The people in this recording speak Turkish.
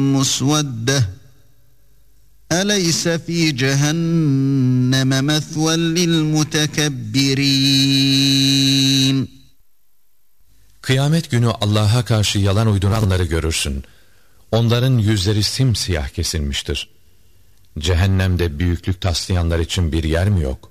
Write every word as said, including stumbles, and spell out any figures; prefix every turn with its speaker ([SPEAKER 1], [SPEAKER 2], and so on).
[SPEAKER 1] مسودة أليس في جهنم مثوى للمتكبرين.
[SPEAKER 2] Kıyamet günü Allah'a karşı yalan uyduranları görürsün. Onların yüzleri simsiyah kesilmiştir. Cehennemde büyüklük taslayanlar için bir yer mi yok?